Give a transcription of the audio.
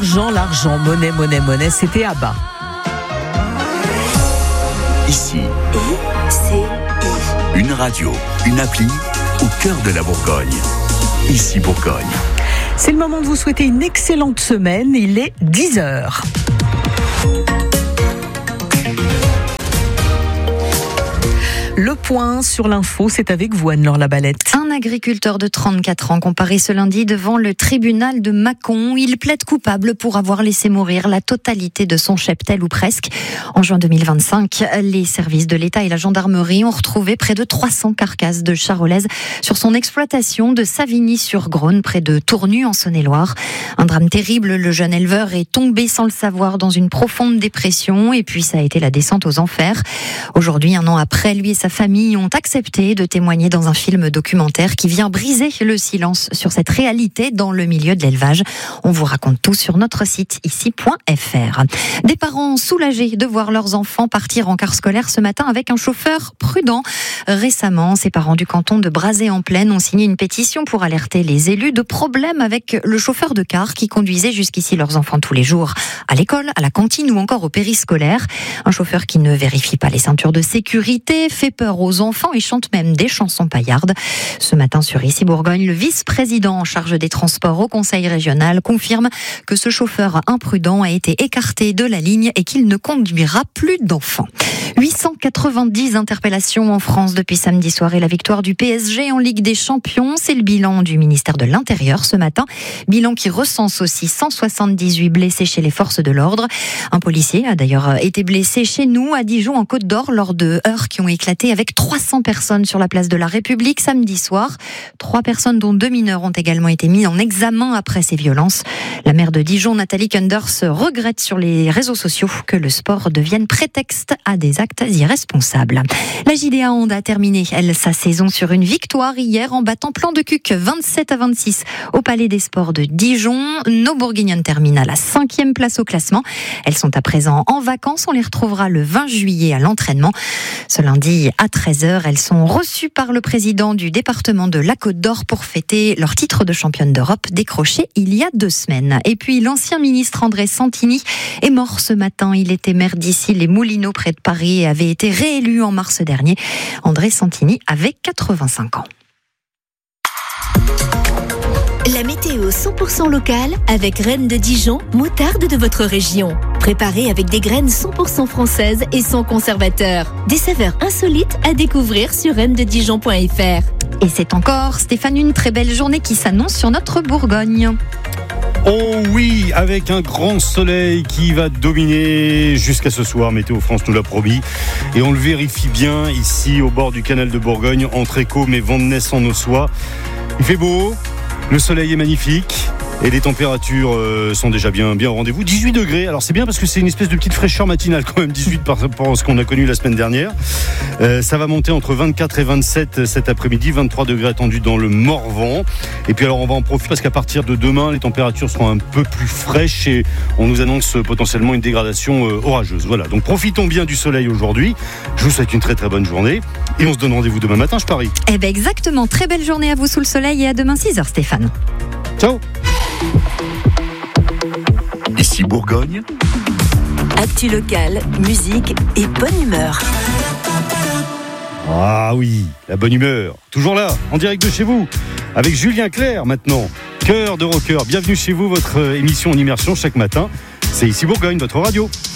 l'argent, monnaie, c'était ABBA. Ici, une radio, une appli au cœur de la Bourgogne. Ici Bourgogne. C'est le moment de vous souhaiter une excellente semaine. Il est 10h. Le point sur l'info, c'est avec vous, Anne-Laure Labalette. Un agriculteur de 34 ans comparaît ce lundi devant le tribunal de Mâcon. Il plaide coupable pour avoir laissé mourir la totalité de son cheptel ou presque. En juin 2025, les services de l'État et la gendarmerie ont retrouvé près de 300 carcasses de charolaises sur son exploitation de Savigny-sur-Grosne, près de Tournu en Saône-et-Loire. Un drame terrible, le jeune éleveur est tombé sans le savoir dans une profonde dépression et puis ça a été la descente aux enfers. Aujourd'hui, un an après, lui et sa famille ont accepté de témoigner dans un film documentaire qui vient briser le silence sur cette réalité dans le milieu de l'élevage. On vous raconte tout sur notre site ici.fr. Des parents soulagés de voir leurs enfants partir en car scolaire ce matin avec un chauffeur prudent. Récemment, ces parents du canton de Brazé-en-Plaine ont signé une pétition pour alerter les élus de problèmes avec le chauffeur de car qui conduisait jusqu'ici leurs enfants tous les jours à l'école, à la cantine ou encore au périscolaire. Un chauffeur qui ne vérifie pas les ceintures de sécurité, fait peur aux enfants et chante même des chansons paillardes. Ce matin sur Ici Bourgogne, le vice-président en charge des transports au conseil régional confirme que ce chauffeur imprudent a été écarté de la ligne et qu'il ne conduira plus d'enfants. 890 interpellations en France depuis samedi soir et la victoire du PSG en Ligue des Champions. C'est le bilan du ministère de l'Intérieur ce matin. Bilan qui recense aussi 178 blessés chez les forces de l'ordre. Un policier a d'ailleurs été blessé chez nous à Dijon en Côte d'Or lors de heurts qui ont éclaté avec 300 personnes sur la place de la République samedi soir. 3 personnes dont 2 mineurs ont également été mis en examen après ces violences. La maire de Dijon, Nathalie Kunders, regrette sur les réseaux sociaux que le sport devienne prétexte à des actes irresponsables. La JDA Hand a terminé, elle, sa saison sur une victoire hier en battant Plan de Cuc 27-26 au Palais des Sports de Dijon. Nos Bourguignonnes terminent à la 5e place au classement. Elles sont à présent en vacances. On les retrouvera le 20 juillet à l'entraînement. Ce lundi à 13h, elles sont reçues par le président du département de la Côte d'Or pour fêter leur titre de championne d'Europe décroché il y a 2 semaines. Et puis l'ancien ministre André Santini est mort ce matin. Il était maire d'ici les Moulineaux près de Paris et avait été réélu en mars dernier. André Santini avait 85 ans. La météo 100% locale avec Reine de Dijon, moutarde de votre région. Préparée avec des graines 100% françaises et sans conservateur. Des saveurs insolites à découvrir sur reinededijon.fr. Et c'est encore, Stéphane, une très belle journée qui s'annonce sur notre Bourgogne. Oh oui, avec un grand soleil qui va dominer jusqu'à ce soir. Météo France nous l'a promis. Et on le vérifie bien ici au bord du canal de Bourgogne, entre Écôme et Vandenesse en Ossois. Il fait beau, le soleil est magnifique. Et les températures sont déjà bien au rendez-vous. 18 degrés, alors c'est bien parce que c'est une espèce de petite fraîcheur matinale quand même, 18 par rapport à ce qu'on a connu la semaine dernière. Ça va monter entre 24 et 27 cet après-midi, 23 degrés attendus dans le Morvan. Et puis alors on va en profiter parce qu'à partir de demain, les températures seront un peu plus fraîches et on nous annonce potentiellement une dégradation orageuse. Voilà, donc profitons bien du soleil aujourd'hui. Je vous souhaite une très très bonne journée et on se donne rendez-vous demain matin, je parie. Eh bien exactement, très belle journée à vous sous le soleil et à demain 6h Stéphane. Ciao. Ici Bourgogne. Actu locale, musique et bonne humeur. Ah oui, la bonne humeur. Toujours là, en direct de chez vous, avec Julien Clerc maintenant. Cœur de rocker, bienvenue chez vous, votre émission en immersion chaque matin. C'est Ici Bourgogne, votre radio.